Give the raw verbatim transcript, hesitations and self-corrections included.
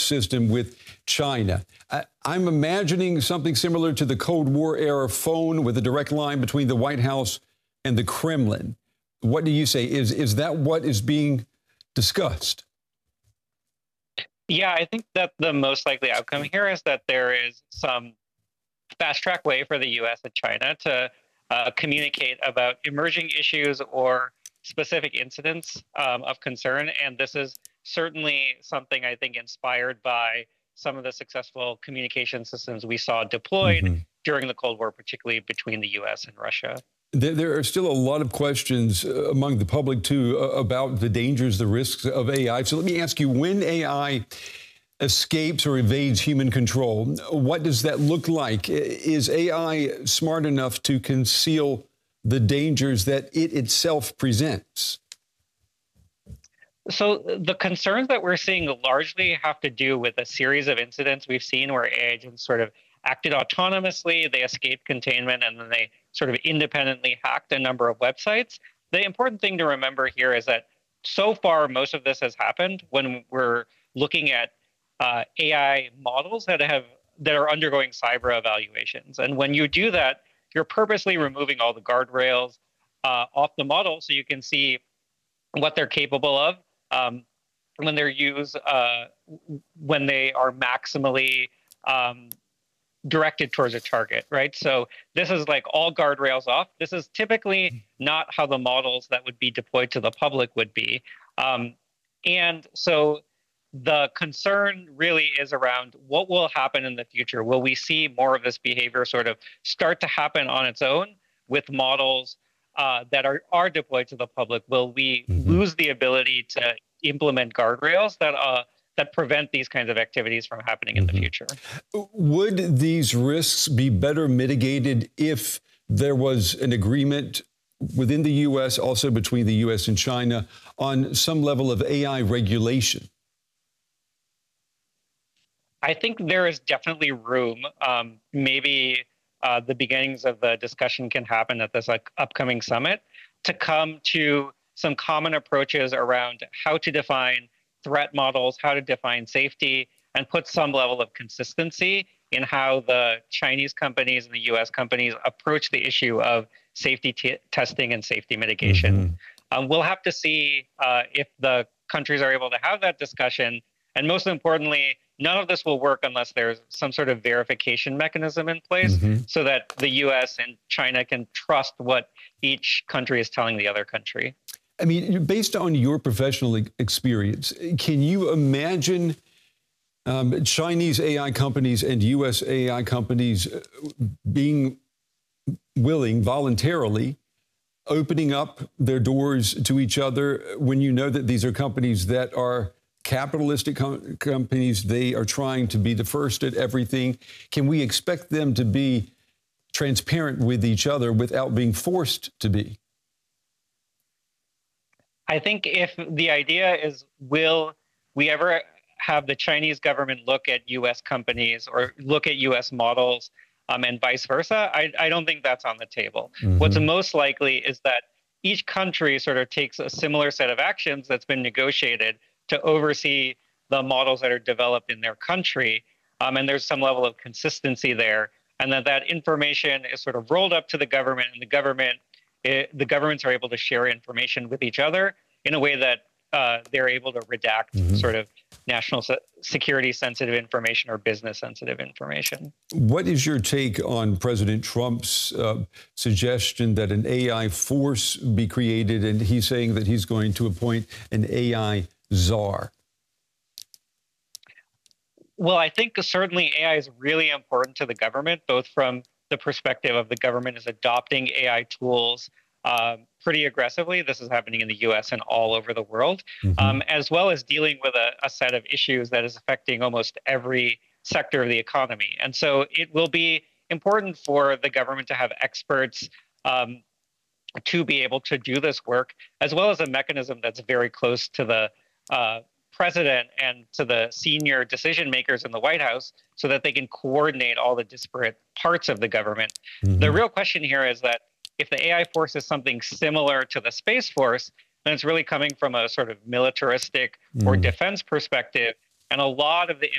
system with China. I, I'm imagining something similar to the Cold War era phone with a direct line between the White House and the Kremlin. What do you say? Is, is that what is being discussed? Yeah, I think that the most likely outcome here is that there is some fast track way for the U S and China to uh, communicate about emerging issues or specific incidents um, of concern. And this is certainly something I think inspired by some of the successful communication systems we saw deployed mm-hmm. during the Cold War, particularly between the U S and Russia. There, there are still a lot of questions uh, among the public, too, uh, about the dangers, the risks of A I. So let me ask you, when A I escapes or evades human control, what does that look like? Is A I smart enough to conceal the dangers that it itself presents? So the concerns that we're seeing largely have to do with a series of incidents we've seen where A I agents sort of acted autonomously, they escaped containment, and then they sort of independently hacked a number of websites. The important thing to remember here is that so far, most of this has happened when we're looking at uh, A I models that have that are undergoing cyber evaluations. And when you do that, you're purposely removing all the guardrails uh, off the model so you can see what they're capable of um, when they're used, uh, when they are maximally um, directed towards a target, right? So this is like all guardrails off. This is typically not how the models that would be deployed to the public would be. Um, and so the concern really is around what will happen in the future. Will we see more of this behavior sort of start to happen on its own with models uh, that are, are deployed to the public? Will we mm-hmm. lose the ability to implement guardrails that uh, that prevent these kinds of activities from happening in mm-hmm. the future? Would these risks be better mitigated if there was an agreement within the U S, also between the U S and China, on some level of A I regulation? I think there is definitely room. Um, maybe uh, the beginnings of the discussion can happen at this like, upcoming summit to come to some common approaches around how to define threat models, how to define safety, and put some level of consistency in how the Chinese companies and the U S companies approach the issue of safety t- testing and safety mitigation. Mm-hmm. Um, we'll have to see uh, if the countries are able to have that discussion. And most importantly, none of this will work unless there's some sort of verification mechanism in place mm-hmm. so that the U S and China can trust what each country is telling the other country. I mean, based on your professional experience, can you imagine um, Chinese A I companies and U S A I companies being willing voluntarily opening up their doors to each other when you know that these are companies that are capitalistic com- companies, they are trying to be the first at everything? Can we expect them to be transparent with each other without being forced to be? I think if the idea is, will we ever have the Chinese government look at U S companies or look at U S models um, and vice versa, I, I don't think that's on the table. Mm-hmm. What's most likely is that each country sort of takes a similar set of actions that's been negotiated to oversee the models that are developed in their country. Um, and there's some level of consistency there. And that that information is sort of rolled up to the government, and the government, it, the governments are able to share information with each other in a way that uh, they're able to redact mm-hmm. sort of national se- security sensitive information or business sensitive information. What is your take on President Trump's uh, suggestion that an A I force be created? And he's saying that he's going to appoint an A I czar. Well, I think certainly A I is really important to the government, both from the perspective of the government is adopting A I tools um, pretty aggressively. This is happening in the U S and all over the world, mm-hmm. um, as well as dealing with a, a set of issues that is affecting almost every sector of the economy. And so it will be important for the government to have experts um, to be able to do this work, as well as a mechanism that's very close to the uh, president and to the senior decision makers in the White House so that they can coordinate all the disparate parts of the government. Mm-hmm. The real question here is that if the A I force is something similar to the Space Force, then it's really coming from a sort of militaristic mm. or defense perspective. And a lot of the